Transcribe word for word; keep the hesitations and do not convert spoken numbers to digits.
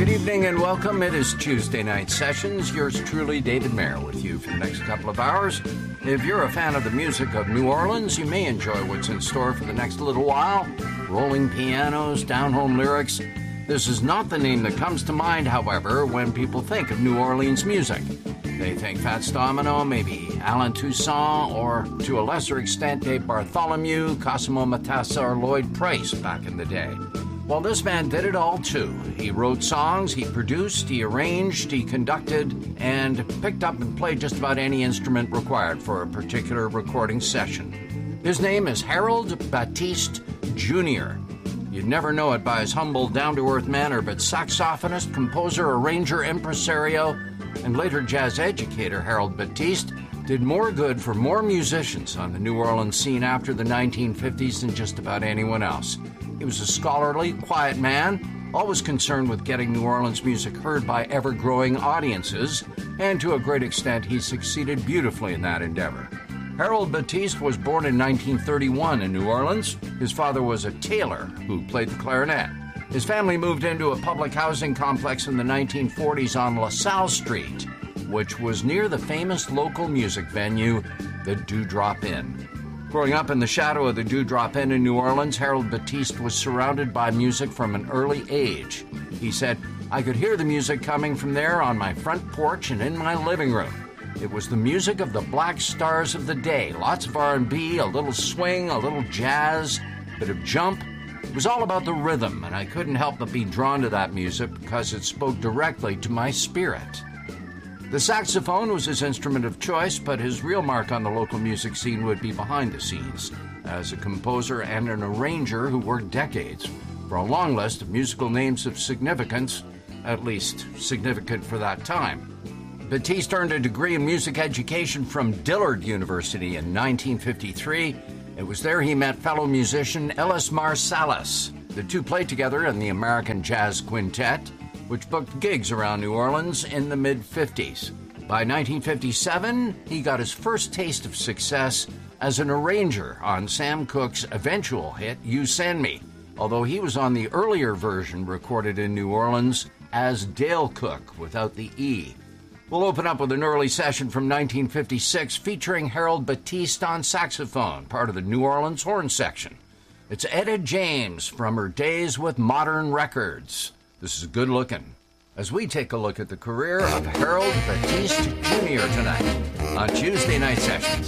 Good evening and welcome. It is Tuesday Night Sessions. Yours truly, David Mayer, with you for the next couple of hours. If you're a fan of the music of New Orleans, you may enjoy what's in store for the next little while. Rolling pianos, down-home lyrics. This is not the name that comes to mind, however, when people think of New Orleans music. They think Fats Domino, maybe Alan Toussaint, or to a lesser extent, Dave Bartholomew, Cosimo Matassa, or Lloyd Price back in the day. Well, this man did it all, too. He wrote songs, he produced, he arranged, he conducted, and picked up and played just about any instrument required for a particular recording session. His name is Harold Baptiste Junior You'd never know it by his humble, down-to-earth manner, but saxophonist, composer, arranger, impresario, and later jazz educator Harold Baptiste did more good for more musicians on the New Orleans scene after the nineteen fifties than just about anyone else. He was a scholarly, quiet man, always concerned with getting New Orleans music heard by ever-growing audiences, and to a great extent, he succeeded beautifully in that endeavor. Harold Baptiste was born in nineteen thirty-one in New Orleans. His father was a tailor who played the clarinet. His family moved into a public housing complex in the nineteen forties on LaSalle Street, which was near the famous local music venue, the Dewdrop Inn. Growing up in the shadow of the Dewdrop Inn in New Orleans, Harold Baptiste was surrounded by music from an early age. He said, "I could hear the music coming from there on my front porch and in my living room. It was the music of the black stars of the day. Lots of R and B, a little swing, a little jazz, a bit of jump. It was all about the rhythm, and I couldn't help but be drawn to that music because it spoke directly to my spirit." The saxophone was his instrument of choice, but his real mark on the local music scene would be behind the scenes, as a composer and an arranger who worked decades for a long list of musical names of significance, at least significant for that time. Baptiste earned a degree in music education from Dillard University in nineteen fifty-three. It was there he met fellow musician Ellis Marsalis. The two played together in the American Jazz Quintet, which booked gigs around New Orleans in the mid-fifties. By nineteen fifty-seven, he got his first taste of success as an arranger on Sam Cooke's eventual hit, You Send Me, although he was on the earlier version recorded in New Orleans as Dale Cook without the E. We'll open up with an early session from nineteen fifty-six featuring Harold Baptiste on saxophone, part of the New Orleans horn section. It's Etta James from her days with Modern Records. This is good looking as we take a look at the career of Harold Baptiste Junior tonight on Tuesday Night Sessions.